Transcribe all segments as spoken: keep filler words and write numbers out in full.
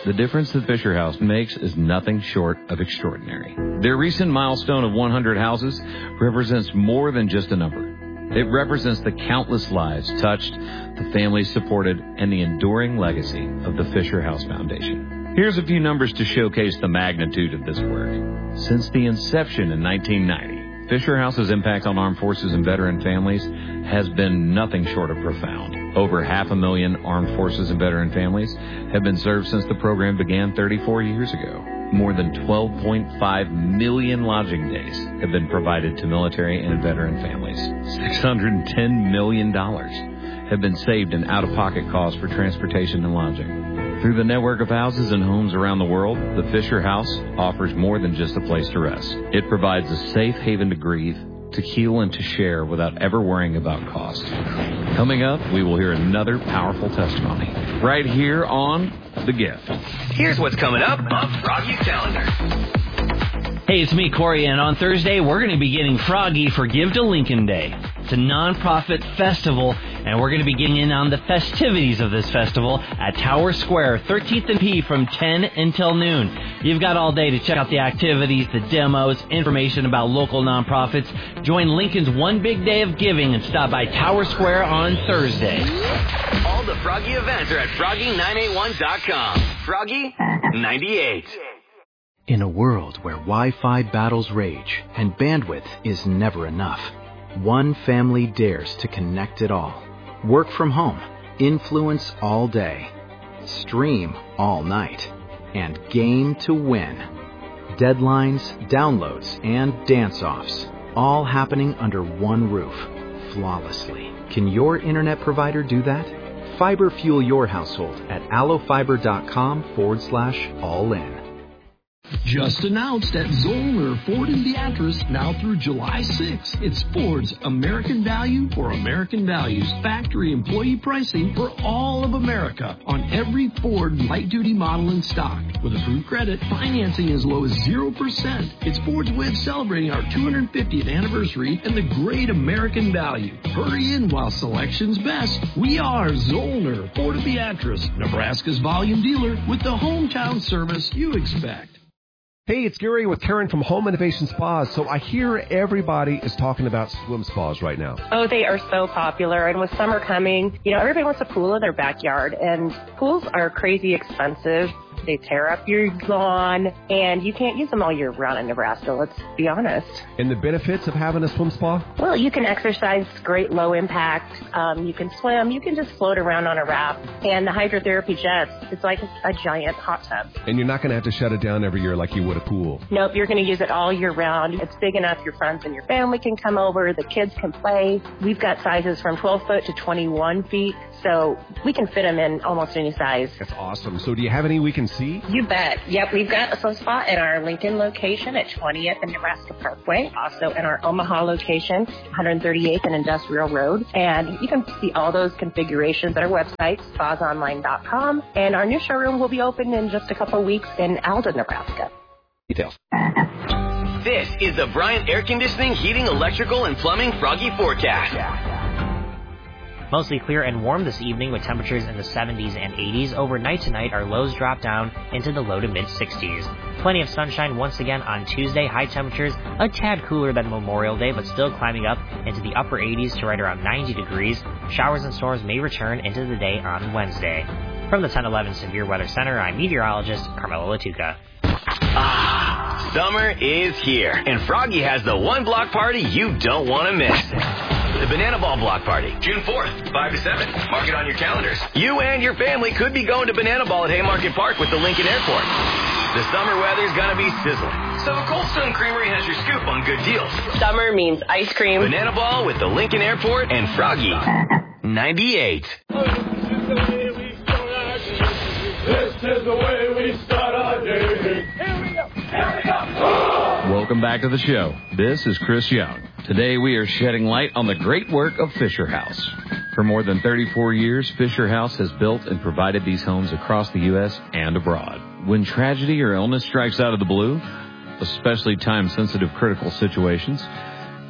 The difference that Fisher House makes is nothing short of extraordinary. Their recent milestone of one hundred houses represents more than just a number. It represents the countless lives touched, the families supported, and the enduring legacy of the Fisher House Foundation. Here's a few numbers to showcase the magnitude of this work. Since the inception in nineteen ninety, Fisher House's impact on armed forces and veteran families has been nothing short of profound. Over half a million armed forces and veteran families have been served since the program began thirty-four years ago. More than twelve point five million lodging days have been provided to military and veteran families. six hundred ten million dollars have been saved in out-of-pocket costs for transportation and lodging. Through the network of houses and homes around the world, the Fisher House offers more than just a place to rest. It provides a safe haven to grieve, to heal, and to share without ever worrying about cost. Coming up, we will hear another powerful testimony right here on The Gift. Here's what's coming up on Froggy's calendar. Hey, it's me, Corey, and on Thursday, we're going to be getting Froggy for Give to Lincoln Day. It's a nonprofit festival, and we're going to be getting in on the festivities of this festival at Tower Square, thirteenth and P from ten until noon. You've got all day to check out the activities, the demos, information about local nonprofits. Join Lincoln's One Big Day of Giving and stop by Tower Square on Thursday. All the Froggy events are at froggy nine eight one dot com. Froggy ninety-eight. In a world where Wi-Fi battles rage and bandwidth is never enough, one family dares to connect it all. Work from home, influence all day, stream all night, and game to win. Deadlines, downloads, and dance-offs, all happening under one roof, flawlessly. Can your internet provider do that? Fiber fuel your household at allofiber.com forward slash all in. Just announced at Zollner Ford and Beatrice, now through July sixth. It's Ford's American Value for American Values. Factory employee pricing for all of America on every Ford light-duty model in stock. With approved credit, financing as low as zero percent. It's Ford's way of celebrating our two hundred fiftieth anniversary and the great American value. Hurry in while selection's best. We are Zollner Ford and Beatrice, Nebraska's volume dealer with the hometown service you expect. Hey, it's Gary with Karen from Home Innovation Spas. So I hear everybody is talking about swim spas right now. Oh, they are so popular. And with summer coming, you know, everybody wants a pool in their backyard. And pools are crazy expensive. They tear up your lawn, and you can't use them all year round in Nebraska, let's be honest. And the benefits of having a swim spa? Well, you can exercise, great low impact. Um, you can swim. You can just float around on a raft. And the hydrotherapy jets, it's like a giant hot tub. And you're not going to have to shut it down every year like you would a pool. Nope, you're going to use it all year round. It's big enough your friends and your family can come over. The kids can play. We've got sizes from twelve foot to twenty-one feet. So we can fit them in almost any size. That's awesome. So do you have any we can see? You bet. Yep, we've got a swim spot at our Lincoln location at twentieth and Nebraska Parkway. Also in our Omaha location, one thirty-eighth and Industrial Road. And you can see all those configurations at our website, spas online dot com. And our new showroom will be open in just a couple of weeks in Alden, Nebraska. Details. This is the Bryant Air Conditioning, Heating, Electrical, and Plumbing Froggy Forecast. Mostly clear and warm this evening with temperatures in the seventies and eighties. Overnight tonight, our lows drop down into the low to mid sixties. Plenty of sunshine once again on Tuesday. High temperatures a tad cooler than Memorial Day, but still climbing up into the upper eighties to right around ninety degrees. Showers and storms may return into the day on Wednesday. From the ten eleven Severe Weather Center, I'm meteorologist Carmelo Latuca. Ah, summer is here, and Froggy has the one block party you don't want to miss. The Banana Ball Block Party, June fourth, five to seven. Mark it on your calendars. You and your family could be going to Banana Ball at Haymarket Park with the Lincoln Airport. The summer weather's gonna be sizzling, so Cold Stone Creamery has your scoop on good deals. Summer means ice cream. Banana Ball with the Lincoln Airport and Froggy ninety-eight. This is the way we start our day. Here we go. Here we go. Welcome back to the show. This is Chris Young. Today we are shedding light on the great work of Fisher House. For more than thirty-four years, Fisher House has built and provided these homes across the U S and abroad. When tragedy or illness strikes out of the blue, especially time-sensitive critical situations,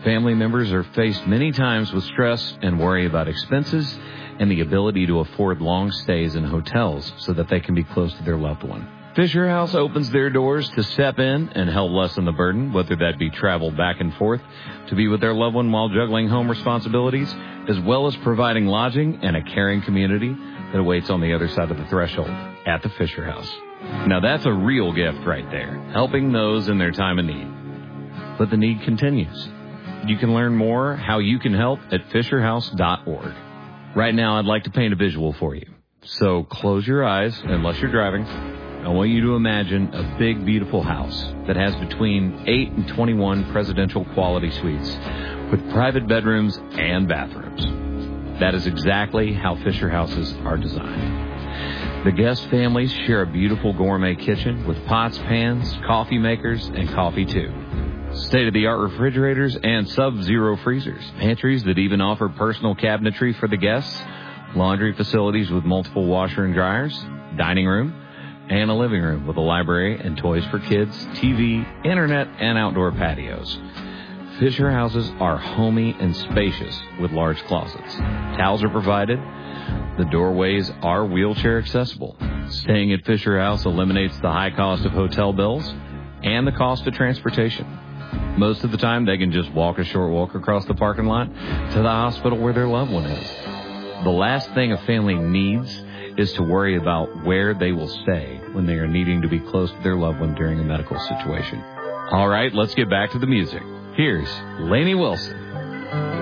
Family members are faced many times with stress and worry about expenses and the ability to afford long stays in hotels so that they can be close to their loved one. Fisher House opens their doors to step in and help lessen the burden, whether that be travel back and forth to be with their loved one while juggling home responsibilities, as well as providing lodging and a caring community that awaits on the other side of the threshold at the Fisher House. Now that's a real gift right there, helping those in their time of need. But the need continues. You can learn more how you can help at fisher house dot org. Right now, I'd like to paint a visual for you. So close your eyes, unless you're driving. I want you to imagine a big, beautiful house that has between eight and twenty-one presidential quality suites with private bedrooms and bathrooms. That is exactly how Fisher Houses are designed. The guest families share a beautiful gourmet kitchen with pots, pans, coffee makers, and coffee too. State-of-the-art refrigerators and sub-zero freezers, pantries that even offer personal cabinetry for the guests, laundry facilities with multiple washer and dryers, dining room, and a living room with a library and toys for kids, T V, internet, and outdoor patios. Fisher Houses are homey and spacious with large closets. Towels are provided. The doorways are wheelchair accessible. Staying at Fisher House eliminates the high cost of hotel bills and the cost of transportation. Most of the time, they can just walk a short walk across the parking lot to the hospital where their loved one is. The last thing a family needs is to worry about where they will stay when they are needing to be close to their loved one during a medical situation. All right, let's get back to the music. Here's Lainey Wilson.